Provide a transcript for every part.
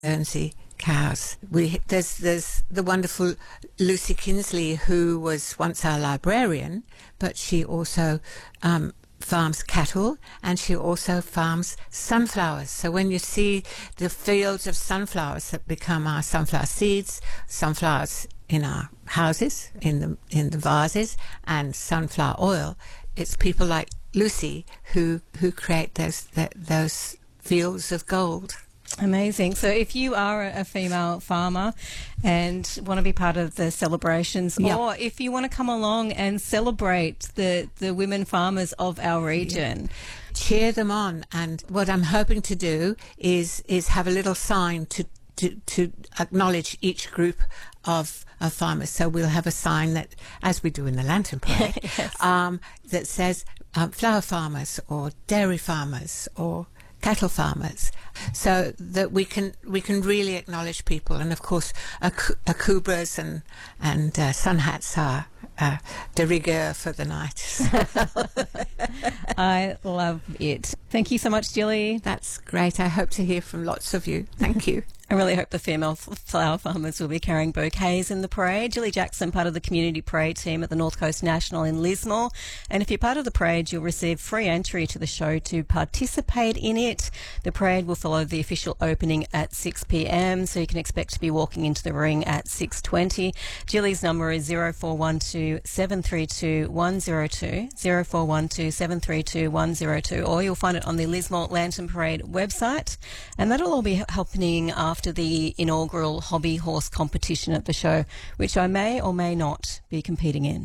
Guernsey cows. There's the wonderful Lucy Kinsley, who was once our librarian, but she also farms cattle, and she also farms sunflowers. So when you see the fields of sunflowers that become our sunflower seeds, sunflowers in our houses, in the vases, and sunflower oil, it's people like Lucy who create those fields of gold. Amazing. So if you are a female farmer and want to be part of the celebrations, or if you want to come along and celebrate the women farmers of our region, cheer them on. And what I'm hoping to do is have a little sign to acknowledge each group of farmers. So we'll have a sign that, as we do in the Lantern Parade, that says flower farmers or dairy farmers or cattle farmers, so that we can really acknowledge people. And of course, akubras and sun hats are de rigueur for the night. I love it. Thank you so much, Jilly. That's great. I hope to hear from lots of you. Thank you. I really hope the female flower farmers will be carrying bouquets in the parade. Jilly Jackson, part of the community parade team at the North Coast National in Lismore. And if you're part of the parade, you'll receive free entry to the show to participate in it. The parade will follow the official opening at 6 p.m, so you can expect to be walking into the ring at 6:20. Jilly's number is 0412 732 102, 0412 732 102, or you'll find it on the Lismore Lantern Parade website. And that'll all be happening after the inaugural hobby horse competition at the show, which I may or may not be competing in.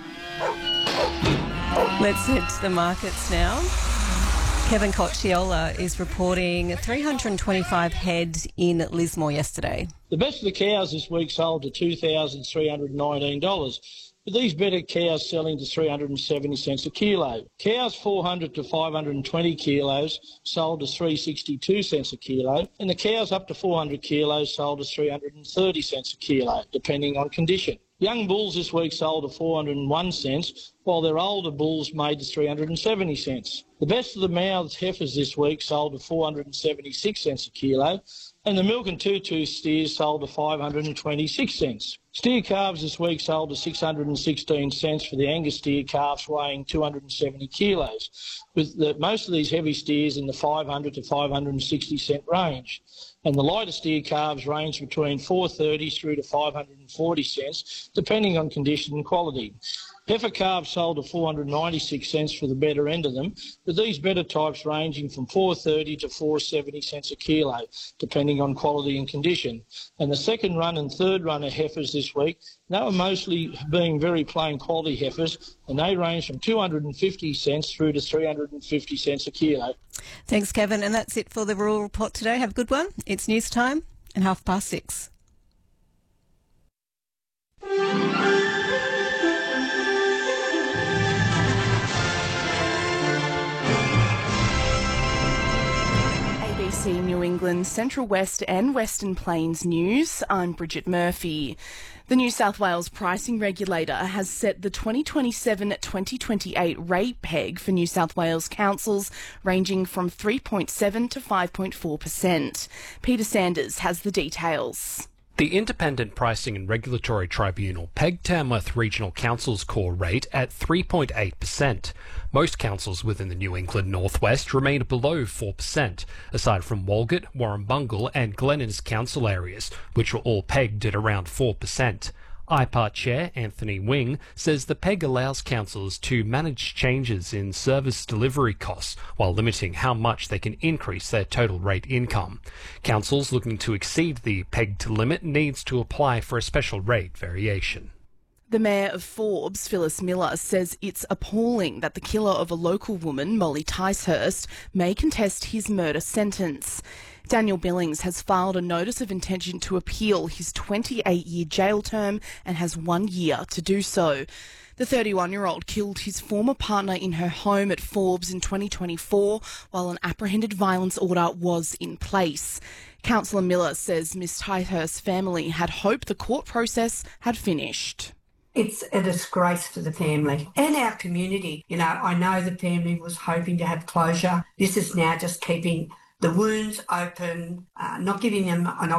Let's head to the markets now. Kevin Cocciola is reporting 325 head in Lismore yesterday. The best of the cows this week sold to $2,319. But these better cows selling to 370 cents a kilo. Cows 400 to 520 kilos sold to 362 cents a kilo, and the cows up to 400 kilos sold to 330 cents a kilo, depending on condition. Young bulls this week sold to 401 cents, while their older bulls made to 370 cents. The best of the mouthed heifers this week sold to 476 cents a kilo, and the milk and two-tooth steers sold to 526 cents. Steer calves this week sold to 616 cents for the Angus steer calves weighing 270 kilos, with most of these heavy steers in the 500 to 560 cent range. And the lighter steer calves range between 430 through to 540 cents, depending on condition and quality. Heifer calves sold to 496 cents for the better end of them, with these better types ranging from 430 to 470 cents a kilo, depending on quality and condition. And the second run and third run of heifers this week, they were mostly being very plain quality heifers, and they range from 250 cents through to 350 cents a kilo. Thanks, Kevin. And that's it for the Rural Report today. Have a good one. It's news time and 6:30. ABC New England Central West and Western Plains News. I'm Bridget Murphy. The New South Wales Pricing Regulator has set the 2027-2028 rate peg for New South Wales councils ranging from 3.7 to 5.4%. Peter Sanders has the details. The Independent Pricing and Regulatory Tribunal pegged Tamworth Regional Council's core rate at 3.8%. Most councils within the New England Northwest remained below 4%, aside from Walgett, Warrumbungle and Glen Innes council areas, which were all pegged at around 4%. IPART Chair Anthony Wing says the peg allows councils to manage changes in service delivery costs while limiting how much they can increase their total rate income. Councils looking to exceed the pegged limit needs to apply for a special rate variation. The Mayor of Forbes, Phyllis Miller, says it's appalling that the killer of a local woman, Molly Ticehurst, may contest his murder sentence. Daniel Billings has filed a notice of intention to appeal his 28-year jail term and has 1 year to do so. The 31-year-old killed his former partner in her home at Forbes in 2024 while an apprehended violence order was in place. Councillor Miller says Ms Ticehurst's family had hoped the court process had finished. It's a disgrace for the family and our community. You know, I know the family was hoping to have closure. This is now just keeping the wounds open, not giving them an